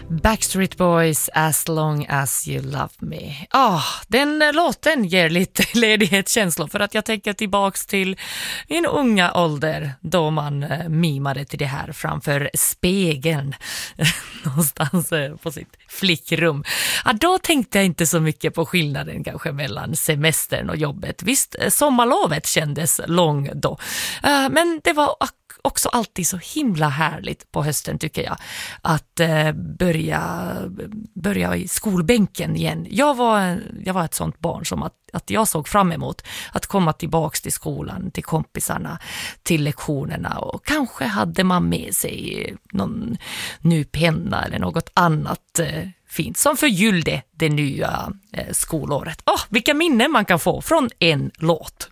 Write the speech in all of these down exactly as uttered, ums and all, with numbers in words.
Backstreet Boys, As long as you love me. Ah, den låten ger lite ledighetskänslor för att jag tänker tillbaks till min unga ålder då man eh, mimade till det här framför spegeln någonstans eh, på sitt flickrum. Ah, då tänkte jag inte så mycket på skillnaden kanske mellan semestern och jobbet. Visst, sommarlovet kändes lång då. Eh, men det var också alltid så himla härligt på hösten tycker jag att eh, börja, börja i skolbänken igen. Jag var, jag var ett sånt barn som att, att jag såg fram emot att komma tillbaks till skolan, till kompisarna, till lektionerna och kanske hade man med sig någon ny penna eller något annat eh, fint som förgyllde det nya eh, skolåret. Åh, oh, vilka minnen man kan få från en låt.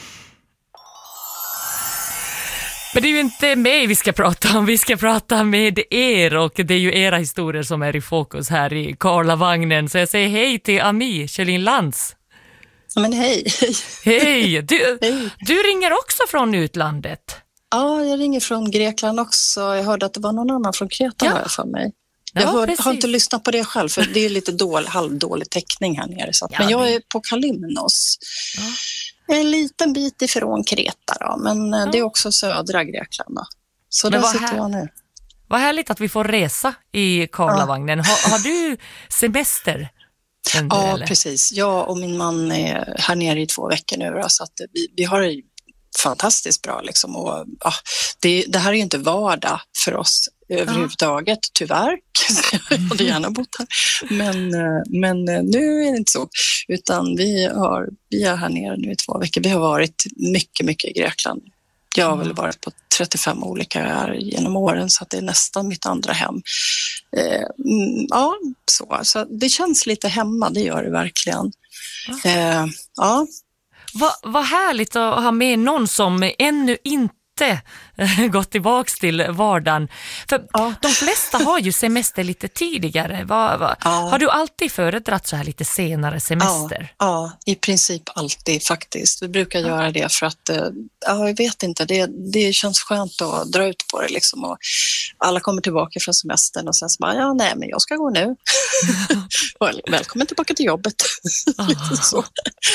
Men det är ju inte mig vi ska prata om, vi ska prata med er och det är ju era historier som är i fokus här i Karlavagnen. Så jag säger hej till Ami Kjellin Lantz. Ja, men hej. Hej. Du, hej. Du ringer också från utlandet. Ja, jag ringer från Grekland också. Jag hörde att det var någon annan från Kreta ja. Här för mig. Jag ja, hör, har inte lyssnat på det själv för det är lite dålig, halvdålig täckning här nere. Så att, ja, men jag är på Kalymnos. Ja. En liten bit ifrån Kreta då, men ja. Det är också södra Grekland då. Så men där sitter här, jag nu. Vad härligt att vi får resa i Karlavagnen. Ja. Har, har du semester? Ja, eller? Precis. Jag och min man är här nere i två veckor nu då, så att vi, vi har det fantastiskt bra liksom. Och, ja, det, det här är ju inte vardag för oss överhuvudtaget, ja. Tyvärr. Jag hade gärna bott här. Men, men nu är det inte så. Utan vi, har, vi är här nere nu i två veckor. Vi har varit mycket, mycket i Grekland. Jag har mm. väl varit på trettiofem olika här genom åren så att det är nästan mitt andra hem. Eh, ja, så. Så det känns lite hemma, det gör det verkligen. Ja. Eh, ja. Vad va härligt att ha med någon som ännu inte gått tillbaks till vardagen. För ja. De flesta har ju semester lite tidigare. Va, va? Ja. Har du alltid föredragit så här lite senare semester? Ja, ja, i princip alltid faktiskt. Vi brukar ja. Göra det för att, ja, jag vet inte, det, det känns skönt att dra ut på det liksom. Och alla kommer tillbaka från semestern och sen så bara, ja nej men jag ska gå nu. Välkommen tillbaka till jobbet. Oh. så.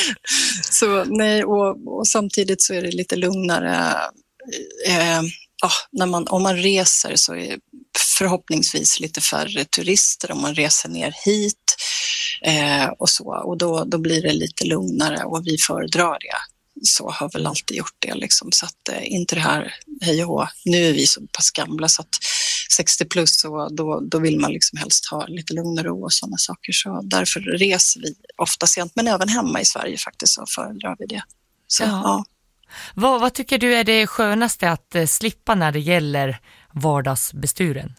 så nej, och, och samtidigt så är det lite lugnare. Eh, ja, när man, om man reser så är det förhoppningsvis lite färre turister om man reser ner hit eh, och så. Och då, då blir det lite lugnare och vi föredrar det. Så har väl alltid gjort det liksom. Så att eh, inte det här, hej och hå. Nu är vi så pass gamla så att sextio plus och då, då vill man liksom helst ha lite lugn och ro och sådana saker. Så därför reser vi ofta sent, men även hemma i Sverige faktiskt så föredrar vi det. Så ja. ja. Vad, vad tycker du är det skönaste att eh, slippa när det gäller vardagsbestyren?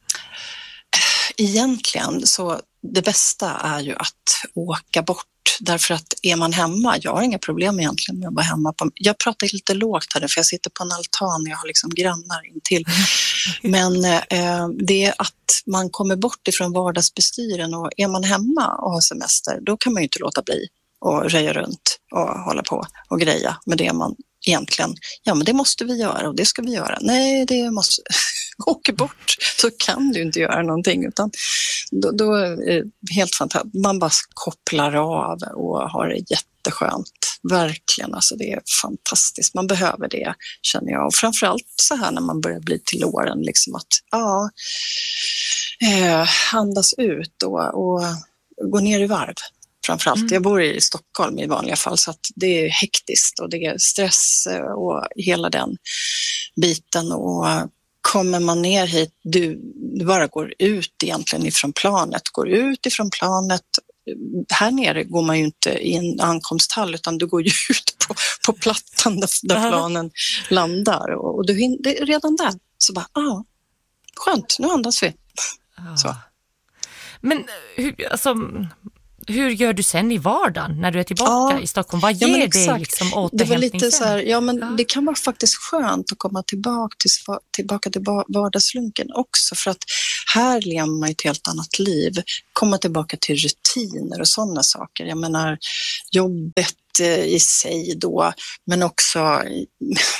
Egentligen så det bästa är ju att åka bort. Därför att är man hemma, jag har inga problem egentligen med att vara hemma. På, jag pratar lite lågt här för jag sitter på en altan och jag har liksom grannar intill. Men eh, det är att man kommer bort ifrån vardagsbestyren och är man hemma och har semester, då kan man ju inte låta bli och röja runt och hålla på och greja med det man egentligen, ja men det måste vi göra och det ska vi göra. Nej, det måste, åka bort så kan du inte göra någonting utan då, då är det helt fantastiskt. Man bara kopplar av och har det jätteskönt. Verkligen, alltså det är fantastiskt. Man behöver det, känner jag. Och framförallt så här när man börjar bli till åren, liksom att ja, eh, andas ut och, och gå ner i varv. Framförallt. Mm. Jag bor i Stockholm i vanliga fall så att det är hektiskt och det är stress och hela den biten. Och kommer man ner hit, du, du bara går ut egentligen ifrån planet. Går ut ifrån planet. Här nere går man ju inte i en ankomsthall utan du går ju ut på, på plattan där, där planen landar. Och, och du hinner, redan där så bara, ja, ah, skönt, nu andas vi. Ah. Så. Men hur, alltså... Hur gör du sen i vardagen när du är tillbaka ja, i Stockholm? Vad ger ja, det liksom återhämtning? Det var lite så här, ja men ja. Det kan vara faktiskt skönt att komma tillbaka till, tillbaka till vardagslunken också för att här lever man ett helt annat liv. Komma tillbaka till rutiner och sådana saker. Jag menar jobbet i sig då men också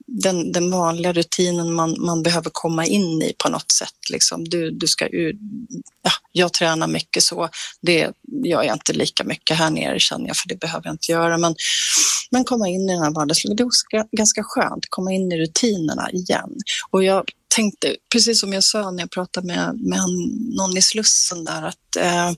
den, den vanliga rutinen man, man behöver komma in i på något sätt. Liksom. Du, du ska ju, ja, jag tränar mycket så, det gör jag inte lika mycket här nere känner jag, för det behöver jag inte göra. Men, men komma in i den här vardagslivet, det är ganska skönt, komma in i rutinerna igen. Och jag tänkte, precis som jag sa när jag pratade med, med någon i Slussen där, att eh,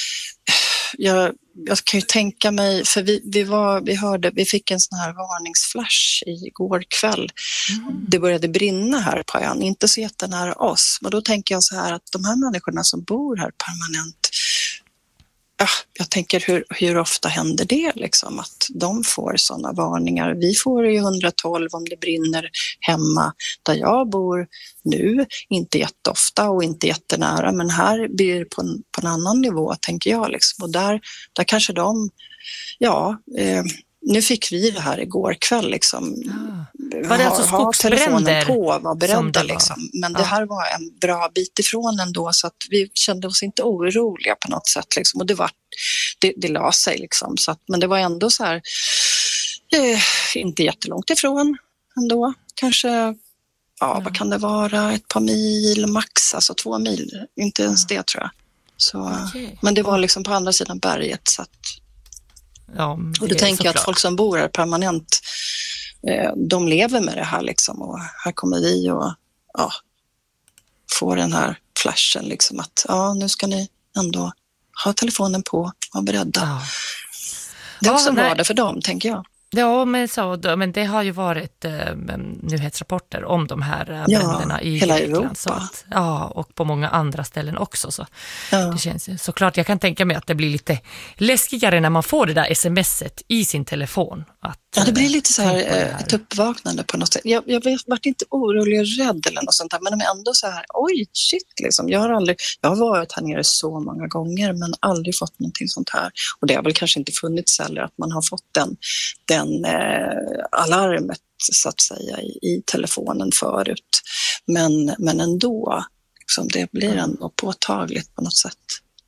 jag, jag kan ju tänka mig, för vi, vi, var, vi, hörde, vi fick en sån här varningsflash igår kväll. Mm. Det började brinna här på ön, inte så jättenära oss. Men då tänker jag så här att de här människorna som bor här permanent, ja, jag tänker hur, hur ofta händer det liksom, att de får sådana varningar. Vi får ju hundratolv om det brinner hemma där jag bor nu, inte jätteofta och inte jättenära, men här blir det på en, på en annan nivå tänker jag liksom. Och där, där kanske de, ja, eh, nu fick vi det här igår kväll liksom. Ah. Var det alltså skogsbränder på, var beredda var? Liksom. Men ah. det här var en bra bit ifrån ändå, så att vi kände oss inte oroliga på något sätt liksom. Och det var, det, det la sig liksom, så att, men det var ändå så här eh, inte jättelångt ifrån ändå, kanske ja, ja, vad kan det vara, ett par mil max, alltså två mil, inte ens det tror jag. Så, okay. Men det var liksom på andra sidan berget, så att ja, och då tänker jag att folk som bor här permanent, eh, de lever med det här liksom, och här kommer vi och ja, får den här flashen liksom att ja, nu ska ni ändå ha telefonen på och vara beredda. Ja. Det är också ja, vardag för dem, tänker jag. Ja, men, så, men det har ju varit eh, nyhetsrapporter om de här eh, bränderna ja, i hela Grekland. Europa. Så att, ja, och på många andra ställen också. Så. Ja. Det känns såklart, jag kan tänka mig att det blir lite läskigare när man får det där smset i sin telefon. Att, ja, det blir lite så här, här. ett uppvaknande på något sätt. Jag, jag var inte orolig och rädd eller något sånt där, men de är ändå så här, oj, shit liksom. Jag har, aldrig, jag har varit här nere så många gånger, men aldrig fått någonting sånt här. Och det har väl kanske inte funnits heller att man har fått den, den eh, alarmet så att säga i, i telefonen förut. Men, men ändå, liksom, det blir ändå påtagligt på något sätt.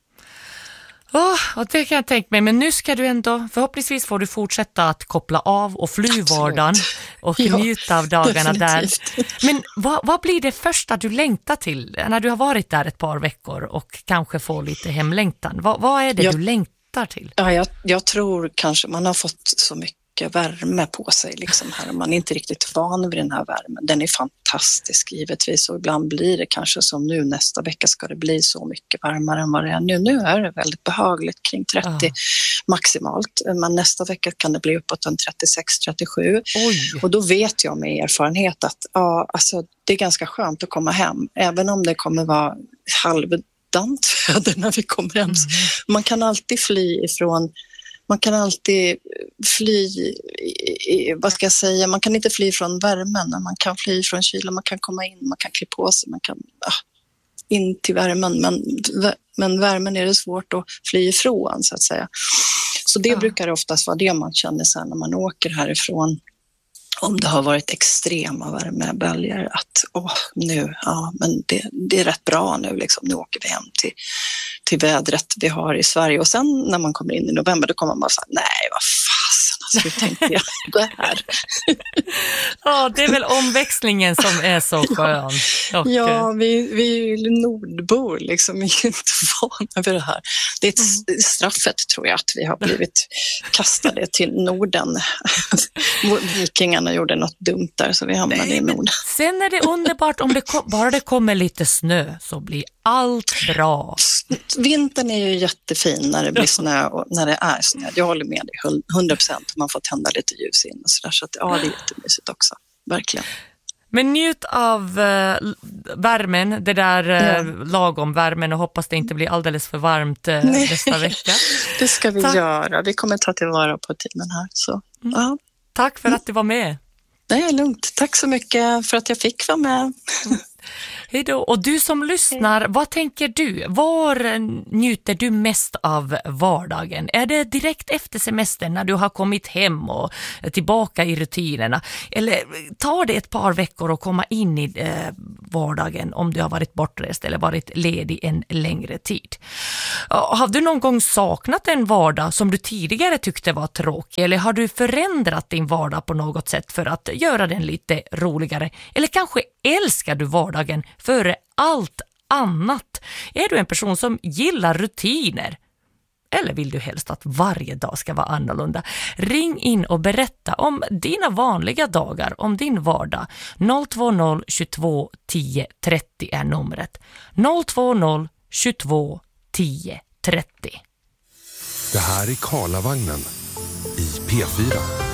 Oh, och det kan jag tänka mig, men nu ska du ändå, förhoppningsvis får du fortsätta att koppla av och fly vardagen och ja, njuta av dagarna definitivt. Där. Men vad, vad blir det första du längtar till när du har varit där ett par veckor och kanske får lite hemlängtan? Vad, vad är det jag, du längtar till? Ja, jag, jag tror kanske man har fått så mycket värme på sig liksom här. Man är inte riktigt van vid den här värmen. Den är fantastisk givetvis, och ibland blir det kanske som nu, nästa vecka ska det bli så mycket varmare än vad det är nu. Nu är det väldigt behagligt kring trettio ja. maximalt, men nästa vecka kan det bli uppåt en trettiosex trettiosju. Oj. Och då vet jag med erfarenhet att ja, alltså, det är ganska skönt att komma hem, även om det kommer vara halvdant väder när vi kommer hem. Mm. Man kan alltid fly ifrån Man kan alltid fly, vad ska jag säga, man kan inte fly från värmen, man kan fly från kylan, man kan komma in, man kan klä på sig, man kan ah, in till värmen, men, men värmen är det svårt att fly ifrån så att säga. Så det ja. brukar oftast vara det man känner sen när man åker härifrån, om det har varit extrema värmeböljor, att åh, nu, ja, men det, det är rätt bra nu liksom, nu åker vi hem till, till vädret vi har i Sverige. Och sen när man kommer in i november, då kommer man bara säga, nej, vad fasen, alltså, hur tänkte jag det här? Ja, det är väl omväxlingen som är så skön. Och... Ja, vi, vi är ju nordbor liksom, vi är inte vana vid det här. Det är ett mm. straffet, tror jag, att vi har blivit kastade till Norden. Vikingarna gjorde något dumt där, så vi hamnade nej, i Norden. Sen är det underbart om det kom, bara det kommer lite snö, så blir allt bra. Vintern är ju jättefin när det blir snö och när det är snö. Jag håller med dig, hundra procent. Man får tända lite ljus in och sådär, så att ja, det är jättemysigt också, verkligen. Men njut av uh, värmen, det där uh, ja. lagom värmen, och hoppas det inte blir alldeles för varmt uh, nästa vecka. Det ska vi Tack. göra. Vi kommer ta tillvara på tiden här. Så. Mm. Ja. Tack för att du var med. Det är lugnt. Tack så mycket för att jag fick vara med. Hej då. Och du som lyssnar, vad tänker du? Var njuter du mest av vardagen? Är det direkt efter semestern när du har kommit hem och tillbaka i rutinerna? Eller tar det ett par veckor att komma in i eh, vardagen om du har varit bortrest eller varit ledig en längre tid? Har du någon gång saknat en vardag som du tidigare tyckte var tråkig? Eller har du förändrat din vardag på något sätt för att göra den lite roligare? Eller kanske älskar du vardagen före allt annat? Är du en person som gillar rutiner? Eller vill du helst att varje dag ska vara annorlunda? Ring in och berätta om dina vanliga dagar, om din vardag. noll två noll tjugotvå tio trettio är numret. noll två noll tjugotvå tio trettio. Det här är Karlavagnen i P fyra.